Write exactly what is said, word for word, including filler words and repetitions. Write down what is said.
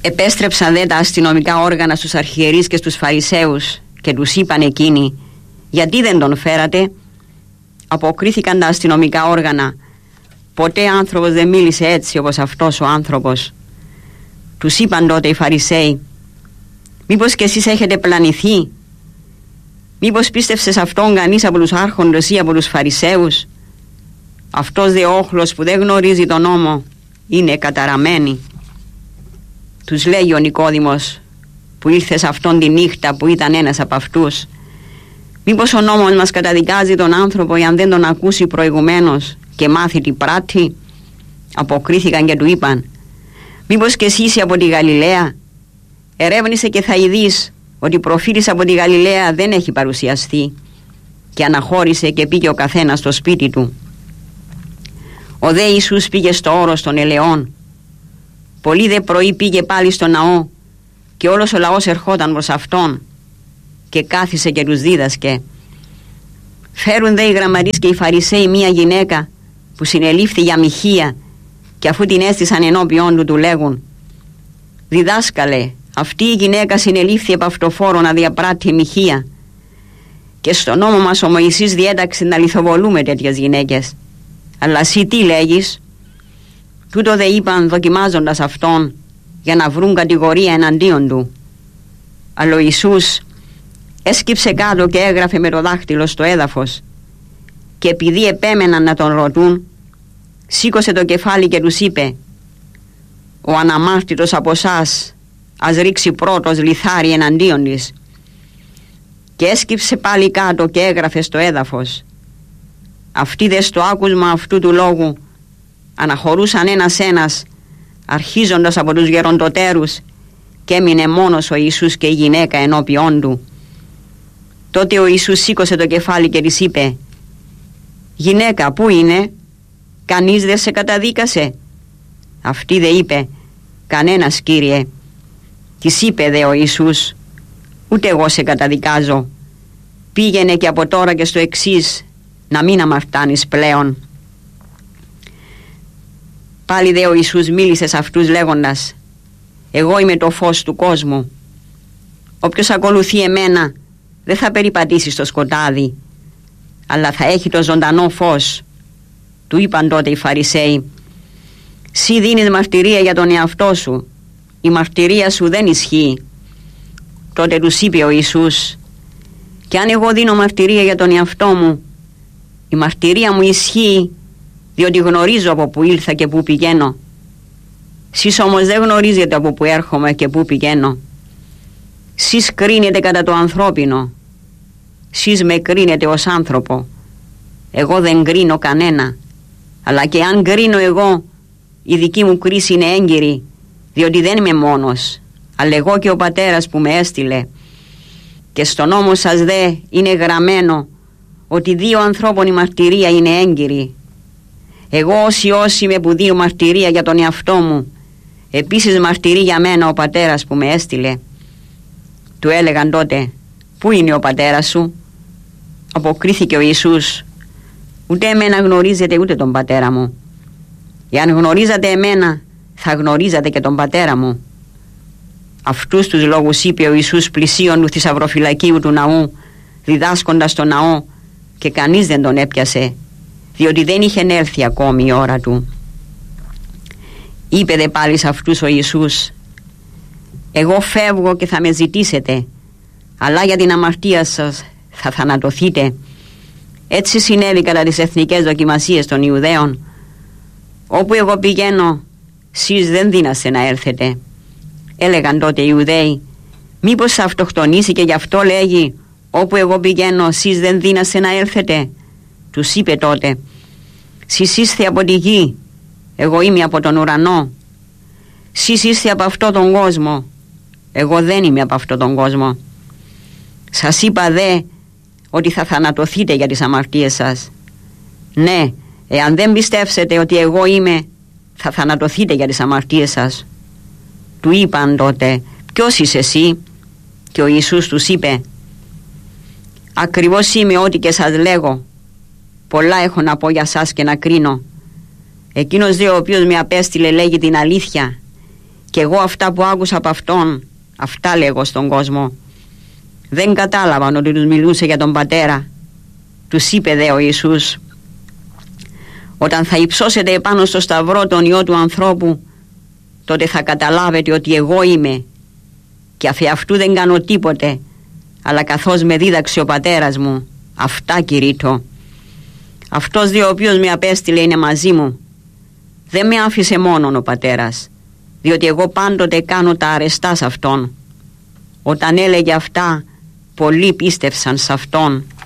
Επέστρεψαν δε τα αστυνομικά όργανα στους αρχιερείς και στους Φαρισαίους και τους είπαν εκείνοι, γιατί δεν τον φέρατε? Αποκρίθηκαν τα αστυνομικά όργανα, ποτέ άνθρωπος δεν μίλησε έτσι όπως αυτός ο άνθρωπος. Τους είπαν τότε οι Φαρισαίοι, μήπως και εσείς έχετε πλανηθεί? Μήπως πίστεψε σε αυτόν κανείς από τους άρχοντες ή από τους Φαρισαίους? Αυτός δε όχλος που δεν γνωρίζει τον νόμο είναι καταραμένη. Τους λέγει ο Νικόδημος που ήρθε σε αυτόν τη νύχτα που ήταν ένας από αυτούς, μήπως ο νόμος μας καταδικάζει τον άνθρωπο εάν δεν τον ακούσει προηγουμένως και μάθει τι πράττει? Αποκρίθηκαν και του είπαν, μήπως και εσύ είσαι από τη Γαλιλαία? Ερεύνησε και θα ειδείς ότι προφήτης από τη Γαλιλαία δεν έχει παρουσιαστεί. Και αναχώρησε και πήγε ο καθένας στο σπίτι του. Ο δε Ιησούς πήγε στο όρος των ελαιών. Πολύ δε πρωί πήγε πάλι στο ναό και όλος ο λαός ερχόταν προς αυτόν και κάθισε και τους δίδασκε. Φέρουν δε οι γραμματείς και οι Φαρισαίοι μία γυναίκα που συνελήφθη για μοιχεία, και αφού την έστησαν ενώπιον του του λέγουν, διδάσκαλε, αυτή η γυναίκα συνελήφθη επ' αυτοφόρο να διαπράττει μοιχεία, και στον νόμο μας ο Μωυσής διέταξε να λιθοβολούμε τέτοιες γυναίκες, αλλά εσύ τι λέγεις? Τούτο δε είπαν δοκιμάζοντας αυτόν για να βρουν κατηγορία εναντίον του. Αλλά ο Ιησούς έσκυψε κάτω και έγραφε με το δάχτυλο στο έδαφος, και επειδή επέμεναν να τον ρωτούν, σήκωσε το κεφάλι και τους είπε, ο αναμάρτητος από εσάς ας ρίξει πρώτος λιθάρι εναντίον της. Και έσκυψε πάλι κάτω και έγραφε στο έδαφος. Αυτοί δε στο άκουσμα αυτού του λόγου αναχωρούσαν ένας ένας, αρχίζοντας από τους γεροντοτέρους, και έμεινε μόνος ο Ιησούς και η γυναίκα ενώπιόν του. Τότε ο Ιησούς σήκωσε το κεφάλι και της είπε, γυναίκα, πού είναι? Κανείς δεν σε καταδίκασε? Αυτή δε είπε, κανένας, Κύριε. Της είπε δε ο Ιησούς, ούτε εγώ σε καταδικάζω. Πήγαινε και από τώρα και στο εξής να μην αμαρτάνεις πλέον. Πάλι δε ο Ιησούς μίλησε σε αυτούς λέγοντας, εγώ είμαι το φως του κόσμου. Όποιος ακολουθεί εμένα δεν θα περιπατήσει στο σκοτάδι, αλλά θα έχει το ζωντανό φως. Του είπαν τότε οι Φαρισαίοι, σύ δίνεις μαρτυρία για τον εαυτό σου, η μαρτυρία σου δεν ισχύει. Τότε τους είπε ο Ιησούς, και αν εγώ δίνω μαρτυρία για τον εαυτό μου, η μαρτυρία μου ισχύει, διότι γνωρίζω από που ήλθα και που πηγαίνω. Σεις όμως δεν γνωρίζετε από που έρχομαι και που πηγαίνω. Σεις κρίνετε κατά το ανθρώπινο, σεις με κρίνετε ως άνθρωπο. Εγώ δεν κρίνω κανένα, αλλά και αν κρίνω εγώ, η δική μου κρίση είναι έγκυρη, διότι δεν είμαι μόνος, αλλά εγώ και ο Πατέρας που με έστειλε. Και στον νόμο σας δε είναι γραμμένο ότι δύο ανθρώπων η μαρτυρία είναι έγκυρη. Εγώ ως Υιός είμαι που δίνω μαρτυρία για τον εαυτό μου, επίσης μαρτυρεί για μένα ο Πατέρας που με έστειλε. Του έλεγαν τότε, πού είναι ο Πατέρας σου? Αποκρίθηκε ο Ιησούς, ούτε εμένα γνωρίζετε ούτε τον Πατέρα μου. Εάν γνωρίζατε εμένα, θα γνωρίζατε και τον Πατέρα μου. Αυτούς τους λόγους είπε ο Ιησούς πλησίον του θησαυροφυλακίου του ναού, διδάσκοντας τον ναό, και κανείς δεν τον έπιασε, διότι δεν είχε έλθει ακόμη η ώρα του. Είπε δε πάλι σε αυτούς ο Ιησούς, εγώ φεύγω και θα με ζητήσετε, αλλά για την αμαρτία σας θα θανατωθείτε. Έτσι συνέβη κατά τις εθνικές δοκιμασίες των Ιουδαίων. Όπου εγώ πηγαίνω, σεις δεν δύναστε να έρθετε. Έλεγαν τότε οι Ιουδαίοι, μήπως θα αυτοκτονήσει και γι' αυτό λέγει, όπου εγώ πηγαίνω, σεις δεν δύναστε να έρθετε. Τους είπε τότε, σεις είστε από τη γη, εγώ είμαι από τον ουρανό. Σεις είστε από αυτόν τον κόσμο, εγώ δεν είμαι από αυτόν τον κόσμο. Σας είπα δε ότι θα θανατωθείτε για τις αμαρτίες σας. Ναι, εάν δεν πιστεύσετε ότι εγώ είμαι, θα θανατωθείτε για τις αμαρτίες σας. Του είπαν τότε, ποιος είσαι εσύ? Και ο Ιησούς τους είπε, ακριβώς είμαι ό,τι και σας λέγω. Πολλά έχω να πω για σας και να κρίνω. Εκείνος δε ο οποίος με απέστειλε λέγει την αλήθεια, και εγώ αυτά που άκουσα από αυτόν, αυτά λέγω στον κόσμο. Δεν κατάλαβαν ότι τους μιλούσε για τον πατέρα. Τους είπε δε ο Ιησούς: όταν θα υψώσετε επάνω στο σταυρό τον Υιό του ανθρώπου, τότε θα καταλάβετε ότι εγώ είμαι και αφ' αυτού δεν κάνω τίποτε, αλλά καθώς με δίδαξε ο πατέρας μου, αυτά κηρύττω. Αυτός δε ο οποίος με απέστειλε είναι μαζί μου. Δεν με άφησε μόνον ο πατέρας, διότι εγώ πάντοτε κάνω τα αρεστά σε αυτόν. Όταν έλεγε αυτά, πολλοί πίστευσαν σε αυτόν.